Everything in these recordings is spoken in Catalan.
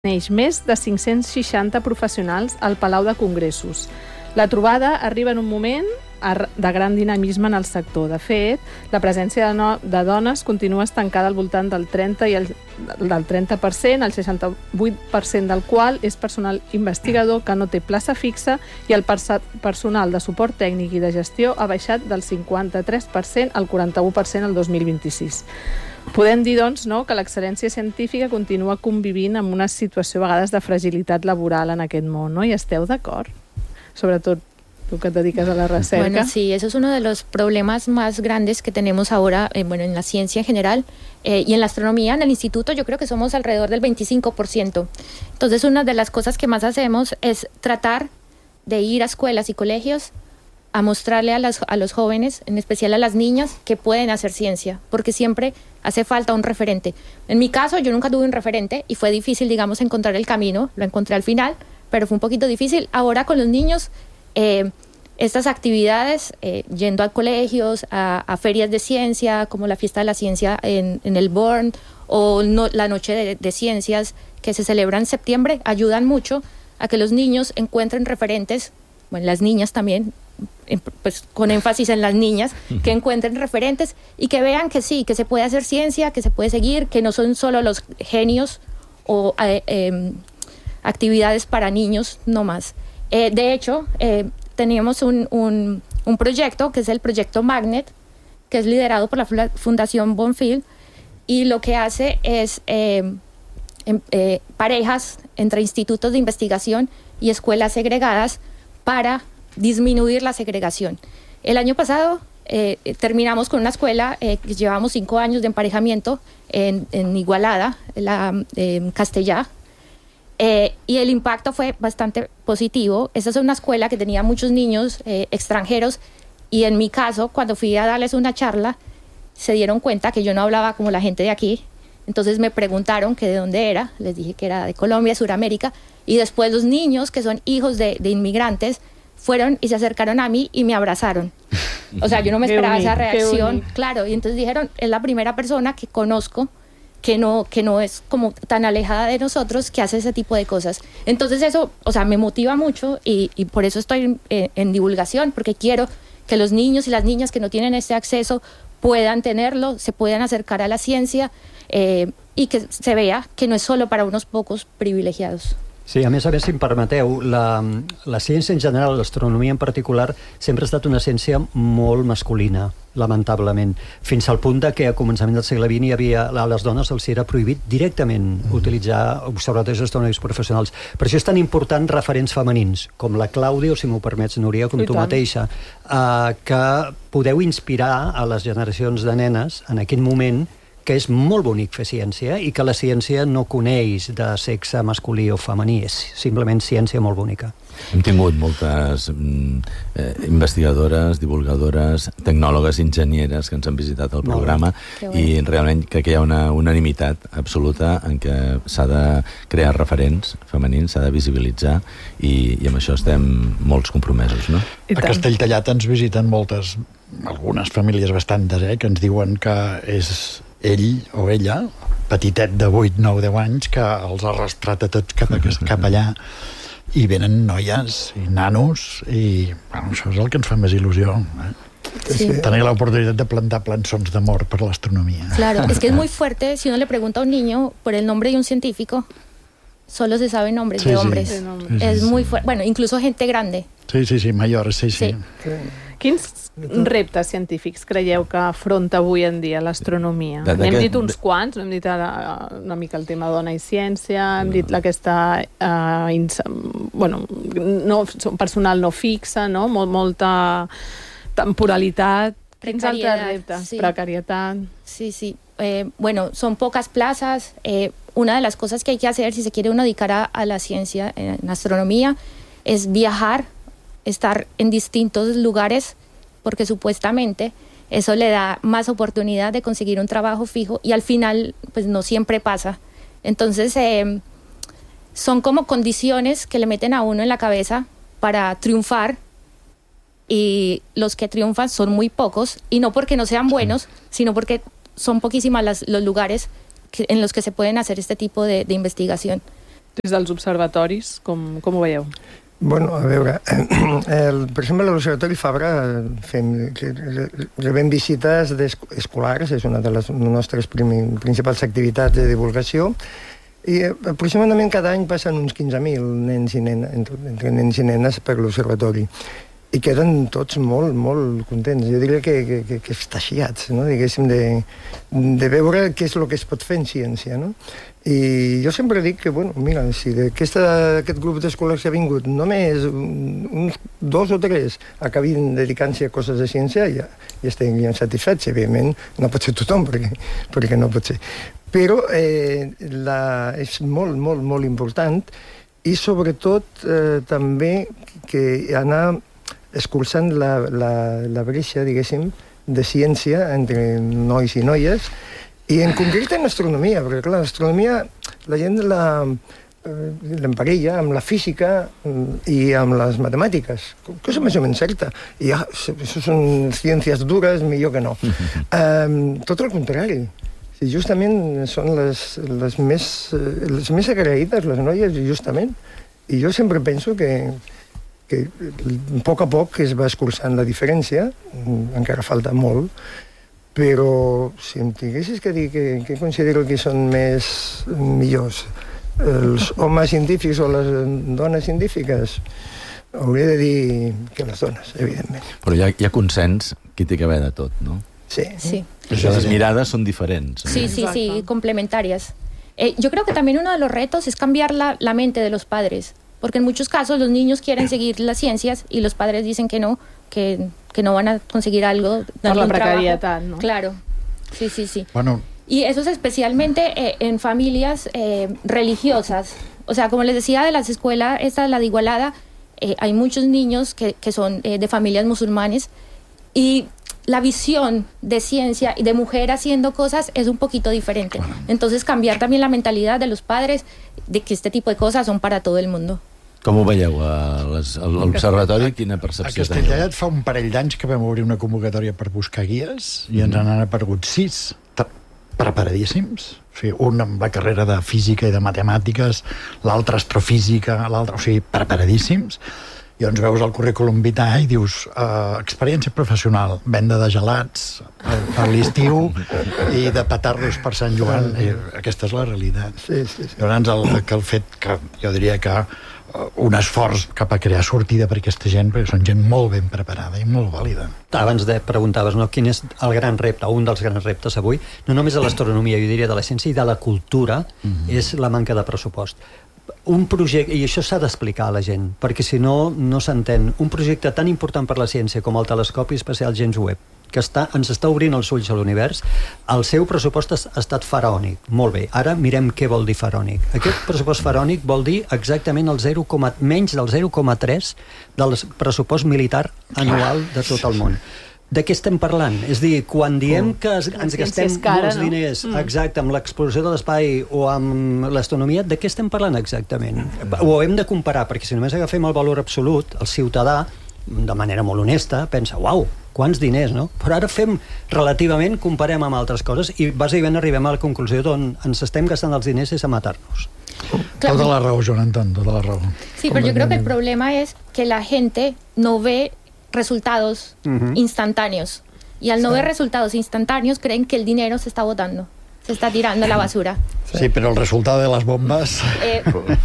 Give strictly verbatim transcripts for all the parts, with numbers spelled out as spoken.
Neix més de cinc-cents seixanta professionals al Palau de Congressos. La trobada arriba en un moment de gran dinamisme en el sector. De fet, la presència de, no, de dones continua estancada al voltant del trenta i el, del trenta per cent, el seixanta-vuit per cent del qual és personal investigador que no té plaça fixa, i el personal de suport tècnic i de gestió ha baixat del cinquanta-tres per cent al quaranta-u per cent el dos mil vint-i-sis. Podem dir, doncs, no, que l'excel·lència científica continua convivint amb una situació a vegades de fragilitat laboral en aquest món, ¿no? ¿Y esteu d'acord? Sobretot tú que te dedicas a la recerca. Bueno, sí, eso es uno de los problemas más grandes que tenemos ahora, eh, bueno, en la ciencia en general, eh, y en la astronomía, en el instituto, yo creo que somos alrededor del veinticinco por ciento. Entonces, una de las cosas que más hacemos es tratar de ir a escuelas y colegios a mostrarle a, las, a los jóvenes, en especial a las niñas, que pueden hacer ciencia, porque siempre hace falta un referente. En mi caso, yo nunca tuve un referente y fue difícil, digamos, encontrar el camino. Lo encontré al final, pero fue un poquito difícil. Ahora con los niños, eh, estas actividades, eh, yendo a colegios, a, a ferias de ciencia, como la Fiesta de la Ciencia en, en el Born, o no, la Noche de, de Ciencias, que se celebra en septiembre, ayudan mucho a que los niños encuentren referentes, bueno, las niñas también, pues con énfasis en las niñas, que encuentren referentes y que vean que sí, que se puede hacer ciencia, que se puede seguir, que no son solo los genios o eh, eh, actividades para niños, no más. Eh, de hecho, eh, teníamos un, un, un proyecto que es el proyecto Magnet, que es liderado por la Fundación Bonfield, y lo que hace es eh, eh, parejas entre institutos de investigación y escuelas segregadas para disminuir la segregación. El año pasado eh, terminamos con una escuela eh, que llevamos cinco años de emparejamiento en, en Igualada, la, en Castellá, eh, y el impacto fue bastante positivo. Esta es una escuela que tenía muchos niños eh, extranjeros, y en mi caso, cuando fui a darles una charla, se dieron cuenta que yo no hablaba como la gente de aquí. Entonces me preguntaron que de dónde era, les dije que era de Colombia, Suramérica, y después los niños que son hijos de, de inmigrantes fueron y se acercaron a mí y me abrazaron. O sea, yo no me esperaba esa reacción, claro, y entonces dijeron, es la primera persona que conozco que no, que no es como tan alejada de nosotros, que hace ese tipo de cosas. Entonces eso, o sea, me motiva mucho, y, y por eso estoy en, en divulgación, porque quiero que los niños y las niñas que no tienen este acceso puedan tenerlo, se puedan acercar a la ciencia, eh, y que se vea que no es solo para unos pocos privilegiados. Sí, a més a més, si em permeteu, la, la ciència en general, l'astronomia en particular, sempre ha estat una ciència molt masculina, lamentablement, fins al punt de que a començament del segle vint hi havia, a les dones els era prohibit directament mm. utilitzar observatoris astronomia professionals. Per això és tan important referents femenins, com la Clàudia, o si m'ho permets, Núria, com tu mateixa, eh, que podeu inspirar a les generacions de nenes en aquest moment, que és molt bonic fer ciència, i que la ciència no coneix de sexe masculí o femení, és simplement ciència molt bonica. Hem tingut moltes eh, investigadores, divulgadores, tecnòlogues, enginyeres que ens han visitat el programa, i realment crec que hi ha una unanimitat absoluta en què s'ha de crear referents femenins, s'ha de visibilitzar, i, i amb això estem molts compromesos, no? A Castelltallat ens visiten moltes, algunes famílies bastantes, eh, que ens diuen que és ell o ella, petitet de vuit, nou, deu anys, que els ha arrastrat a tots cap, a, cap allà, i venen noies i nanos, i bueno, això és el que ens fa més il·lusió, eh? Sí. Tener la oportunidad de plantar plançons d'amor per l'astronomia. Claro, es que es muy fuerte. Si uno le pregunta a un niño por el nombre de un científico, solo se saben nombres sí, de hombres. Sí. Sí, sí, es muy fuerte. Bueno, incluso gente grande. Sí, sí, sí, mayores, sí, sí. sí. Quins reptes científics creieu que afronta avui en dia l'astronomia? N'hem dit uns quants, hem dit ara una mica el tema dona i ciència, hem dit aquesta eh, bueno, no, personal no fixa, no? Mol, molta temporalitat. Quins altres reptes? Sí. Precarietat. Sí, sí. Eh, bueno, son pocas plazas. Eh, una de las cosas que hay que hacer si se quiere uno dedicar a, a la ciencia en astronomía es viajar, estar en distintos lugares, porque supuestamente eso le da más oportunidad de conseguir un trabajo fijo, y al final pues no siempre pasa. Entonces eh, son como condiciones que le meten a uno en la cabeza para triunfar, y los que triunfan son muy pocos, y no porque no sean buenos, sino porque son poquísimas las, los lugares que, en los que se pueden hacer este tipo de, de investigación. Des dels observatoris, com, com ho veieu? Bueno, a veure, el, per exemple, a l'Observatori Fabra fem, rebem visites escolars, és una de les nostres principals activitats de divulgació, i aproximadament cada any passen uns quinze mil nens i nenes, entre, entre nens i nenes per l'Observatori. I queden tots molt, molt contents. Jo diria que, que, que, que extasiats, no? Diguéssim, de, de veure què és el que es pot fer en ciència, no? I jo sempre dic que, bueno, mira, si d'aquest grup d'escolars que ha vingut només uns dos o tres acabin dedicant-se a coses de ciència, ja, ja estem ben satisfets. Evidentment, no pot ser tothom, perquè, perquè no pot ser. Però eh, la, és molt, molt, molt important, i sobretot eh, també que anar escurçant la, la, la breixa, diguéssim, de ciència entre nois i noies, i en concret en astronomia, perquè clar, l'astronomia la gent l'emparella amb la física i amb les matemàtiques, cosa més o menys certa. I ja, això són ciències dures, millor que no. Um, tot el contrari. Justament són les, les, més, les més agraïdes, les noies, justament. I jo sempre penso que que a poc a poc es va escurçant la diferència, encara falta molt, però si em tinguessis que dir que, que considero que són més millors els homes científics o les dones científiques, hauria de dir que les dones, evidentment. Però hi ha, hi ha consens que hi té que haver de tot, no? Sí. Sí. Les mirades son diferentes. Sí, sí, sí, complementarias. Eh, yo creo que también uno de los retos es cambiar la, la mente de los padres. Porque en muchos casos los niños quieren seguir las ciencias y los padres dicen que no, que, que no van a conseguir algo. Por la precariedad, ¿no? Claro, sí, sí, sí. Bueno. Y eso es especialmente eh, en familias eh, religiosas. O sea, como les decía, de las escuelas, esta, la de Igualada, eh, hay muchos niños que, que son eh, de familias musulmanes, y la visión de ciencia y de mujer haciendo cosas es un poquito diferente. Entonces, cambiar también la mentalidad de los padres de que este tipo de cosas son para todo el mundo. Com ho veieu a l'observatori? Quina percepció teniu? A Castellet fa un parell d'anys que vam obrir una convocatòria per buscar guies i ens han aparegut sis preparadíssims. O sigui, un amb la carrera de física i de matemàtiques, l'altre astrofísica, l'altre, o sigui, preparadíssims. I llavors veus el currículum vitae i dius uh, experiència professional, venda de gelats per, per l'estiu i de petardos per Sant Joan. I aquesta és la realitat. Sí, sí, sí. Llavors el, que el fet que jo diria que uh, un esforç cap a crear sortida per aquesta gent, perquè són gent molt ben preparada i molt vàlida. Abans de preguntaves, no, quin és el gran repte, un dels grans reptes avui, no només de l'astronomia, jo diria de la ciència i de la cultura, mm-hmm. és la manca de pressupost. Un projecte, i això s'ha d'explicar a la gent, perquè si no, no s'entén, un projecte tan important per la ciència com el telescopi espacial James Webb, que està, ens està obrint els ulls a l'univers, el seu pressupost ha estat faraònic. Molt bé, ara mirem què vol dir faraònic. Aquest pressupost faraònic vol dir exactament el zero, menys del zero coma tres del pressupost militar anual de tot el món. De què estem parlant? És dir, quan diem que ens gastem molts diners exacte, amb l'exploració de l'espai o amb l'astronomia, de què estem parlant exactament? Ho hem de comparar, perquè si només agafem el valor absolut, el ciutadà, de manera molt honesta, pensa, uau, quants diners, no? Però ara fem relativament, comparem amb altres coses i bàsicament arribem a la conclusió d'on ens estem gastant els diners és a matar-nos. Claro. Toda la raó, Jonathan, toda la raó. Sí, pero yo creo que el problema es que la gente no ve resultados uh-huh. instantáneos, y al no sí. ver resultados instantáneos creen que el dinero se está botando, se está tirando a la basura. Sí, però el resultat de les bombes... Eh...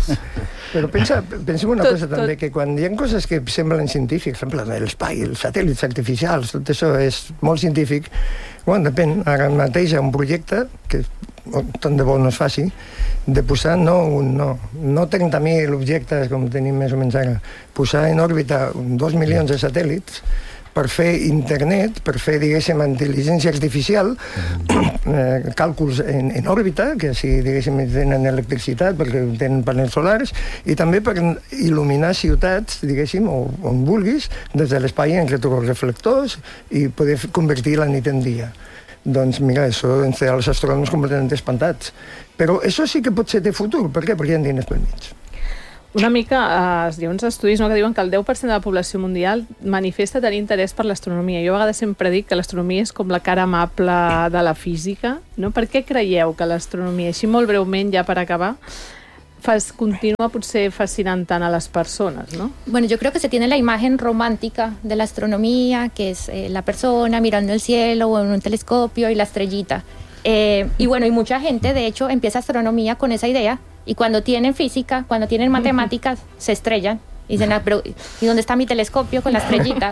Però pensa, pensem una tot, cosa tot. també, que quan hi ha coses que semblen científics, per exemple, l'espai, els satèl·lits artificials, tot això és molt científic, bueno, depèn, ara mateix hi ha un projecte que tant de bo no es faci, de posar no, un, no, no trenta mil objectes com tenim més o menys ara, posar en òrbita dos milions de satèl·lits per fer internet, per fer, diguéssim, intel·ligència artificial, eh, càlculs en, en òrbita, que així, diguéssim, tenen electricitat perquè tenen panels solars, i també per il·luminar ciutats, diguéssim, o on vulguis, des de l'espai en retroreflectors i poder convertir la nit en dia. Doncs mira, això ens té els astrònoms completament espantats. Però això sí que pot ser de futur. Per què? Perquè hi ha diners pel mig. Una mica, eh, hi ha uns estudis no, que diuen que el deu per cent de la població mundial manifesta tenir interès per l'astronomia. Jo a vegades sempre dic que l'astronomia és com la cara amable de la física. No? Per què creieu que l'astronomia, així molt breument ja per acabar, fas, continua potser fascinant tant a les persones, ¿no? Bueno, yo creo que se tiene la imagen romántica de la astronomía, que es eh, la persona mirando el cielo o en un telescopio y la estrellita. Eh, y bueno, y mucha gente, de hecho, empieza astronomía con esa idea, y cuando tienen física, cuando tienen matemáticas, se estrellan. Y dicen, ah, pero ¿y dónde está mi telescopio con la estrellita?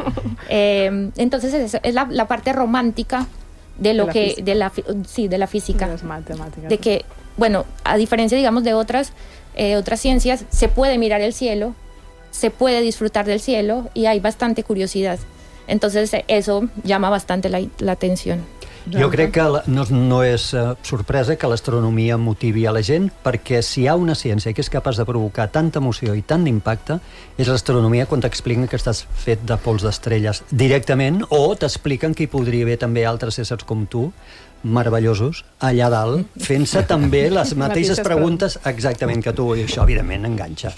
Eh, entonces, es, es la, la parte romántica de lo de que... De la, sí, de la física. De las matemáticas. De que, bueno, a diferencia, digamos, de otras, eh, otras ciencias, se puede mirar el cielo, se puede disfrutar del cielo, y hay bastante curiosidad. Entonces, eso llama bastante la, la atención. Jo crec que no, no és uh, sorpresa que l'astronomia motivi a la gent, perquè si hi ha una ciència que és capaç de provocar tanta emoció i tant d'impacte, és l'astronomia quan t'expliquen que estàs fet de pols d'estrelles directament, o t'expliquen que hi podria haver també altres éssers com tu, meravellosos, allà dalt, fent-se també les mateixes preguntes exactament que tu, i això evidentment enganxa.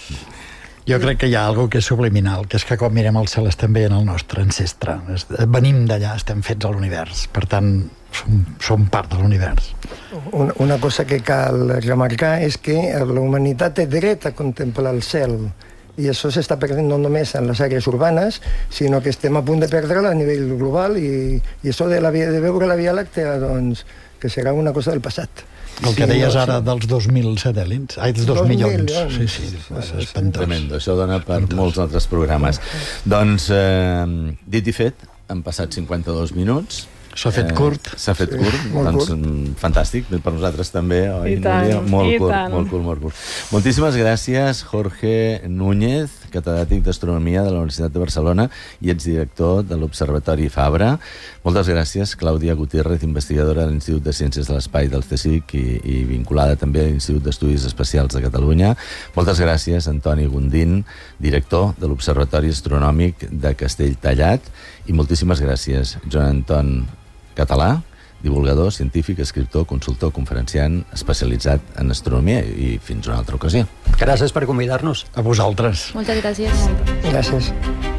Jo crec que hi ha alguna que és subliminal, que és que quan mirem el cel estem veient el nostre ancestre. Venim d'allà, estem fets a l'univers. Per tant, som, som part de l'univers. Una, una cosa que cal remarcar és que la humanitat té dret a contemplar el cel. I això s'està perdent no només en les àrees urbanes, sinó que estem a punt de perdre-la a nivell global, i, i això de, la, de veure la Via Làctea, doncs, que serà una cosa del passat. El que deies ara dels dos mil satèl·lits, ai, dels dos milions. Sí, sí, és espantós. Tremendo, això dona per molts altres programes. Doncs, eh, dit i fet, han passat cinquanta-dos minuts. S'ha fet curt. S'ha fet curt, doncs fantàstic, per nosaltres també, oi, Núria? Molt curt, molt curt, molt curt. Moltíssimes gràcies, Jorge Núñez, catedràtic d'Astronomia de la Universitat de Barcelona i exdirector de l'Observatori Fabra. Moltes gràcies, Clàudia Gutiérrez, investigadora de l'Institut de Ciències de l'Espai del CSIC i, i vinculada també a l'Institut d'Estudis Espacials de Catalunya. Moltes gràcies, Antoni Gundín, director de l'Observatori Astronòmic de Castelltallat. I moltíssimes gràcies, Joan Anton Català, divulgador, científic, escriptor, consultor, conferenciant, especialitzat en astronomia, i fins una altra ocasió. Gràcies per convidar-nos. A vosaltres. Moltes gràcies. Gràcies.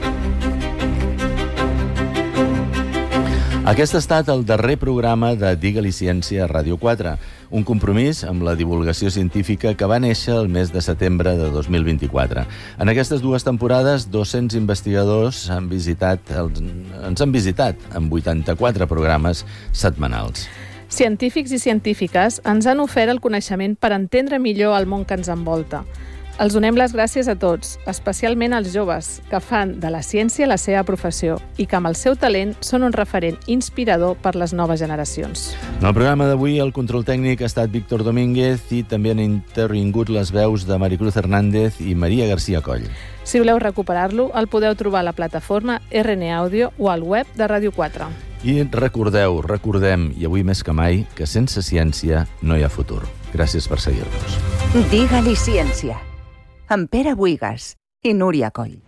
Aquest ha estat el darrer programa de Digue-li Ciència a Ràdio quatre, un compromís amb la divulgació científica que va néixer el mes de setembre de dos mil vint-i-quatre. En aquestes dues temporades, dos-cents investigadors han visitat, ens han visitat en vuitanta-quatre programes setmanals. Científics i científiques ens han ofert el coneixement per entendre millor el món que ens envolta. Els donem les gràcies a tots, especialment als joves, que fan de la ciència la seva professió i que amb el seu talent són un referent inspirador per les noves generacions. En el programa d'avui, el control tècnic ha estat Víctor Domínguez i també han intervingut les veus de Maricruz Hernández i Maria García Coll. Si voleu recuperar-lo, el podeu trobar a la plataforma R N Audio o al web de Ràdio quatre. I recordeu, recordem, i avui més que mai, que sense ciència no hi ha futur. Gràcies per seguir-nos. Digue-li Ciència, amb Pere Buigas i Núria Coll.